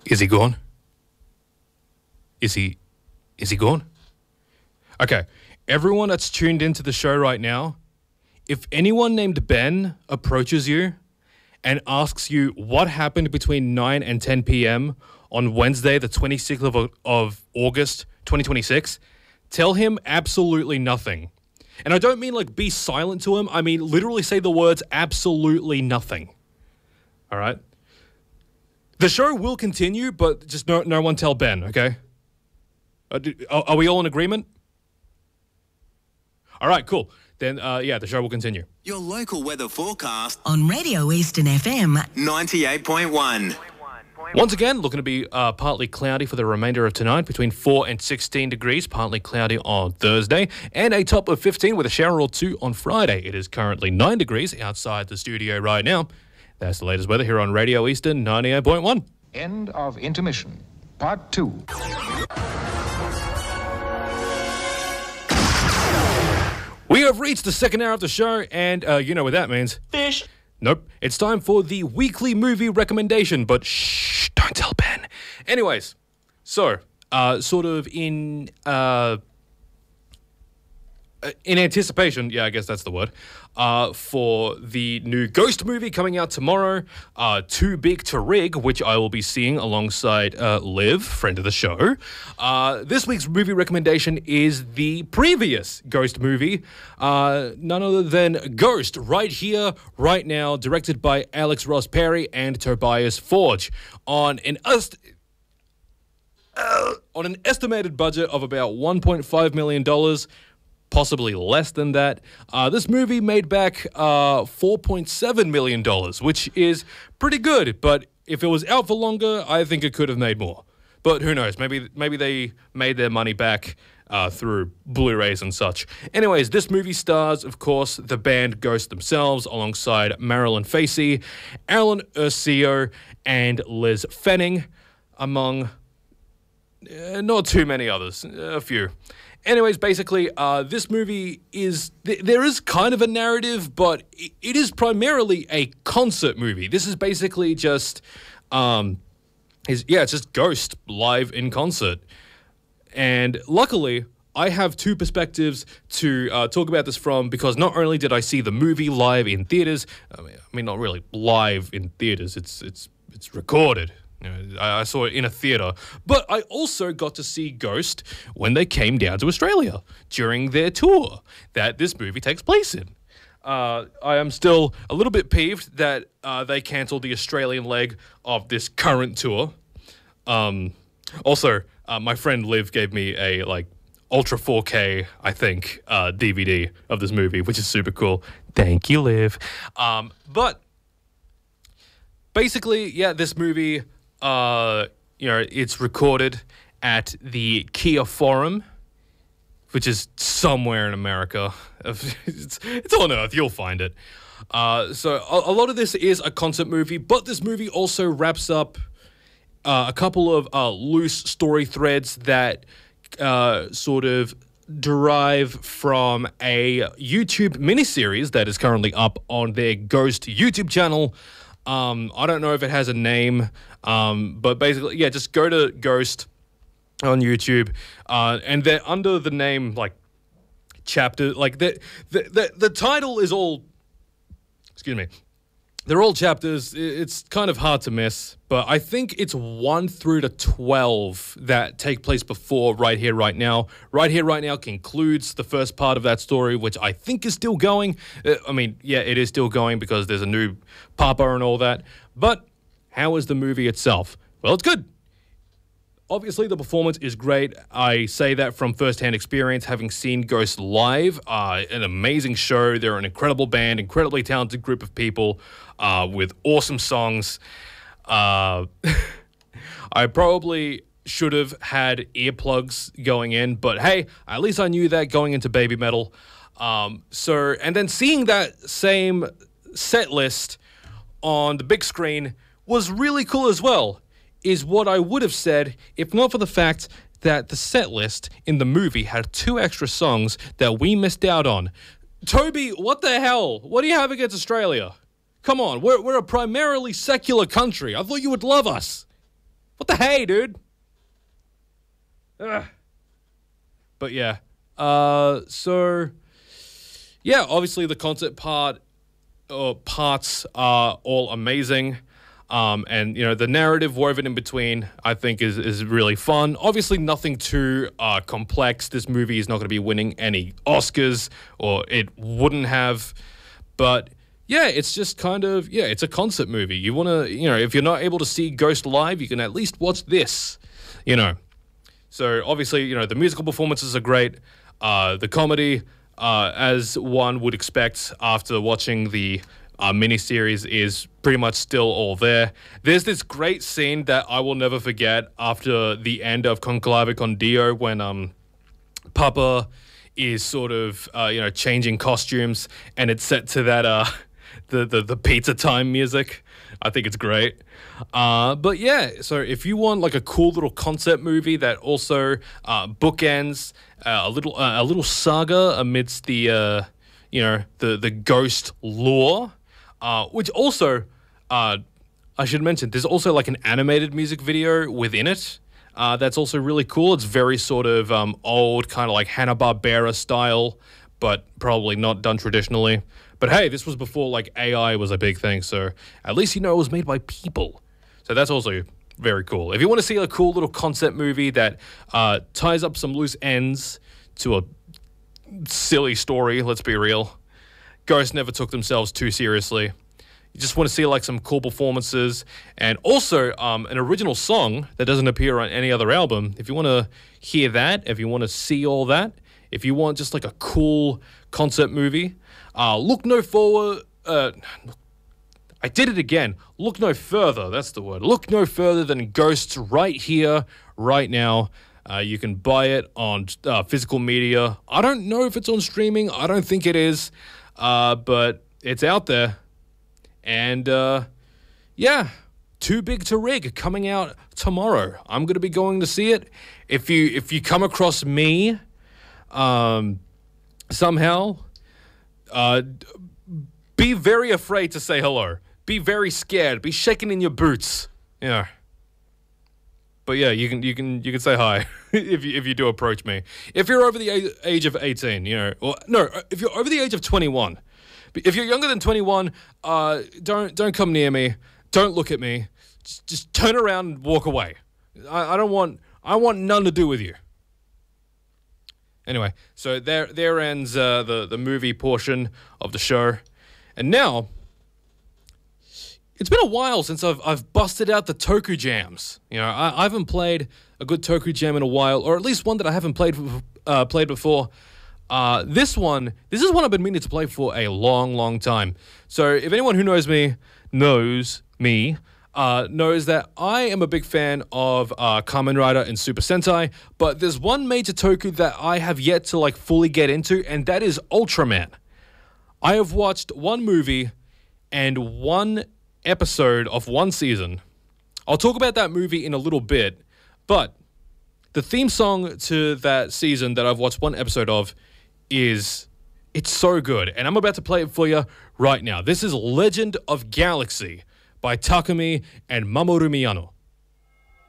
Is he gone? Is he gone? Okay, everyone that's tuned into the show right now, if anyone named Ben approaches you and asks you what happened between 9 and 10 p.m. on Wednesday, the 26th of August, 2026, tell him absolutely nothing. And I don't mean like be silent to him. I mean literally say the words absolutely nothing. All right? The show will continue, but just no one tell Ben, okay? Are we all in agreement? All right, cool. Then, the show will continue. Your local weather forecast on Radio Eastern FM 98.1. Once again, looking to be partly cloudy for the remainder of tonight, between 4 and 16 degrees, partly cloudy on Thursday, and a top of 15 with a shower or two on Friday. It is currently 9 degrees outside the studio right now. That's the latest weather here on Radio Eastern 98.1. End of intermission. Part 2. We have reached the second hour of the show, and you know what that means. Fish. Nope. It's time for the weekly movie recommendation, but shh, don't tell Ben. Anyways, so, sort of in anticipation, yeah, I guess that's the word, for the new Ghost movie coming out tomorrow, Too Big to Rig, which I will be seeing alongside Liv, friend of the show. This week's movie recommendation is the previous Ghost movie, none other than Ghost, right here, right now, directed by Alex Ross Perry and Tobias Forge, on an estimated budget of about $1.5 million, possibly less than that. This movie made back $4.7 million, which is pretty good, but if it was out for longer, I think it could have made more. But who knows? Maybe they made their money back through Blu-rays and such. Anyways, this movie stars, of course, the band Ghost themselves, alongside Marilyn Facey, Alan Ursio, and Liz Fenning, among not too many others, a few. Anyways, basically, this movie is... There is kind of a narrative, but it is primarily a concert movie. This is basically just... it's just Ghost live in concert. And luckily, I have two perspectives to talk about this from, because not only did I see the movie live in theaters... I mean, not really live in theaters. It's recorded. You know, I saw it in a theater, but I also got to see Ghost when they came down to Australia during their tour that this movie takes place in. I am still a little bit peeved that they cancelled the Australian leg of this current tour. Also, my friend Liv gave me a Ultra 4K, I think, DVD of this movie, which is super cool. Thank you, Liv. But basically, yeah, this movie... it's recorded at the Kia Forum, which is somewhere in America. It's on Earth. You'll find it. So a lot of this is a concert movie, but this movie also wraps up a couple of loose story threads that sort of derive from a YouTube miniseries that is currently up on their Ghost YouTube channel. I don't know if it has a name, but basically, yeah, just go to Ghost on YouTube, and they're under the name, chapter, the title is all, excuse me, they're all chapters. It's kind of hard to miss, but I think it's 1 through to 12 that take place before Right Here, Right Now. Right Here, Right Now concludes the first part of that story, which I think is still going. It is still going because there's a new Papa and all that. But how is the movie itself? Well, it's good. Obviously, the performance is great. I say that from first-hand experience, having seen Ghost live. An amazing show. They're an incredible band, incredibly talented group of people with awesome songs. I probably should have had earplugs going in, but hey, at least I knew that going into Baby Metal. And then seeing that same set list on the big screen was really cool as well. Is what I would have said if not for the fact that the set list in the movie had 2 extra songs that we missed out on. Toby, what the hell? What do you have against Australia? Come on, we're a primarily secular country. I thought you would love us. What the hey, dude? Ugh. But yeah. So yeah, obviously the concert parts are all amazing. And the narrative woven in between, I think, is really fun. Obviously, nothing too complex. This movie is not going to be winning any Oscars, or it wouldn't have. But yeah, it's just it's a concert movie. You want to, if you're not able to see Ghost live, you can at least watch this, So obviously, the musical performances are great. The comedy, as one would expect after watching the miniseries, is pretty much still all there. There's this great scene that I will never forget after the end of Conclave con Dio when Papa is sort of changing costumes, and it's set to that the pizza time music. I think it's great. But yeah, so if you want like a cool little concept movie that also bookends a little saga amidst the the ghost lore, which also I should mention, there's also like an animated music video within it. That's also really cool. It's very sort of old, kind of like Hanna-Barbera style, but probably not done traditionally. But hey, this was before like AI was a big thing, so at least it was made by people. So that's also very cool. If you want to see a cool little concept movie that ties up some loose ends to a silly story, let's be real, Ghost never took themselves too seriously. You just want to see like some cool performances, and also an original song that doesn't appear on any other album. If you want to hear that, if you want to see all that, if you want just like a cool concept movie, look no forward. I did it again. Look no further. That's the word. Look no further than Ghosts right here, right now. You can buy it on physical media. I don't know if it's on streaming. I don't think it is, but it's out there. And yeah, Too Big to Rig coming out tomorrow. I'm going to be going to see it. If you come across me somehow, be very afraid to say hello. Be very scared. Be shaking in your boots. Yeah. But yeah, you can say hi if you do approach me. If you're over the age of 18, or no, if you're over the age of 21. If you're younger than 21, don't come near me. Don't look at me. Just turn around and walk away. I want none to do with you. Anyway, so there ends the movie portion of the show, and now it's been a while since I've busted out the Toku Jams. I haven't played a good Toku Jam in a while, or at least one that I haven't played before. This is one I've been meaning to play for a long, long time. So if anyone who knows me knows that I am a big fan of Kamen Rider and Super Sentai, but there's one major Toku that I have yet to like fully get into, and that is Ultraman. I have watched one movie and one episode of one season. I'll talk about that movie in a little bit, but the theme song to that season that I've watched one episode of it's so good, and I'm about to play it for you right now. This is Legend of Galaxy by Takumi and Mamoru Miyano.